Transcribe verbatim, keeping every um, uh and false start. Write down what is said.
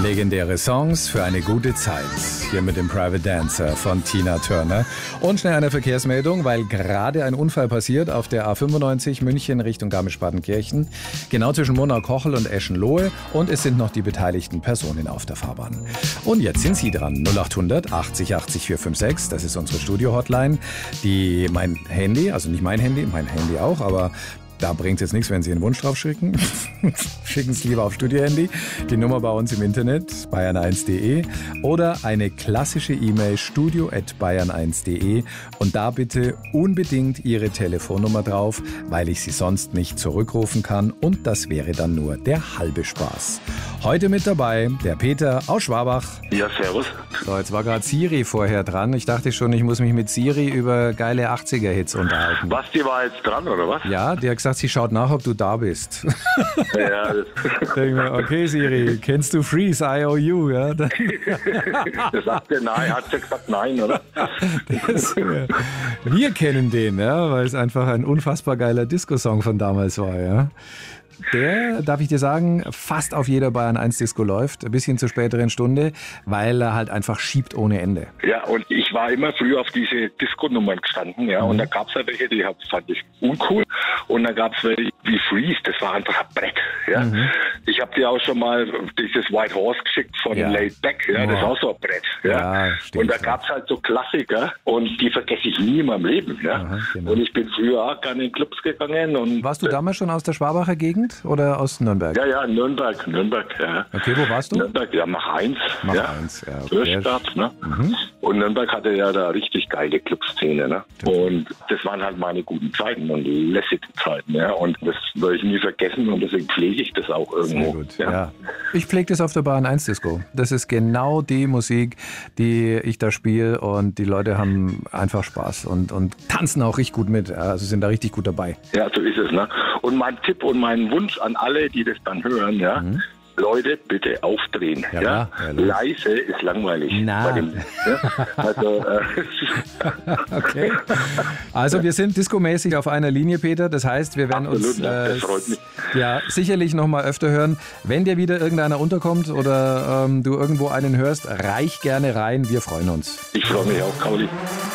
Legendäre Songs für eine gute Zeit. Hier mit dem Private Dancer von Tina Turner. Und schnell eine Verkehrsmeldung, weil gerade ein Unfall passiert auf der A fünfundneunzig München Richtung Garmisch-Partenkirchen. Genau zwischen Monau-Kochel und Eschenlohe. Und es sind noch die beteiligten Personen auf der Fahrbahn. Und jetzt sind Sie dran. null achthundert achtzig achtzig vierhundertfünfundsechzig. Das ist unsere Studio-Hotline. Die, mein Handy, also nicht mein Handy, mein Handy auch, aber da bringt es jetzt nichts, wenn Sie einen Wunsch drauf schicken. Schicken Sie lieber auf Studio-Handy. Die Nummer bei uns im Internet, bayern eins punkt de. Oder eine klassische E-Mail, studio at bayern eins punkt de. Und da bitte unbedingt Ihre Telefonnummer drauf, weil ich Sie sonst nicht zurückrufen kann. Und das wäre dann nur der halbe Spaß. Heute mit dabei der Peter aus Schwabach. Ja, servus. So, jetzt war gerade Siri vorher dran. Ich dachte schon, ich muss mich mit Siri über geile achtziger-Hits unterhalten. Was, die war jetzt dran, oder was? Ja, die hat gesagt, sie schaut nach, ob du da bist. Ja, das Denke mir, okay Siri, kennst du Freeze, I O U? Ja? das sagt er nein, hat sie gesagt nein, oder? Das, ja. Wir kennen den, ja, weil es einfach ein unfassbar geiler Disco-Song von damals war. Ja. Der, darf ich dir sagen, fast auf jeder Bayern eins Disco läuft, ein bisschen zur späteren Stunde, weil er halt einfach schiebt ohne Ende. Ja, und ich war immer früher auf diese Disco-Nummern gestanden, ja, mhm. und da gab es ja welche, die fand ich uncool, und dann gab es welche wie Freeze, das war einfach ein Brett, ja. Mhm. Ich habe dir auch schon mal dieses White Horse geschickt von ja. Laid Back, ja, oh. das ist auch so ein Brett, ja. ja und da gab es halt so Klassiker, und die vergesse ich nie in meinem Leben, ja. Aha, genau. Und ich bin früher auch gerne in Clubs gegangen. Und warst du damals schon aus der Schwabacher Gegend? Oder aus Nürnberg? Ja, ja, Nürnberg, Nürnberg, ja. Okay, wo warst du? Nürnberg, ja, Mach-Eins. Mach-Eins, ja. Okay. Fürstadt, ne? Mhm. Und Nürnberg hatte ja da richtig geile Clubszene, ne? Und das waren halt meine guten Zeiten und lässige Zeiten, ja. Und das werde ich nie vergessen, und deswegen pflege ich das auch irgendwo. Sehr gut, ja. ja. Ich pflege das auf der Bayern eins Disco. Das ist genau die Musik, die ich da spiele, und die Leute haben einfach Spaß und, und tanzen auch richtig gut mit. Also sind da richtig gut dabei. Ja, so ist es, ne? Und mein Tipp und mein Wunsch an alle, die das dann hören, ja, mhm. Leute, bitte aufdrehen. Ja, ja? Ja, leise ist langweilig. Na. Bei dem, ja? Also, äh okay. Also wir sind discomäßig auf einer Linie, Peter. Das heißt, wir werden Absolut, uns äh, das freut mich. Ja, sicherlich noch mal öfter hören. Wenn dir wieder irgendeiner unterkommt oder ähm, du irgendwo einen hörst, reich gerne rein. Wir freuen uns. Ich freue mich auch, Kauli.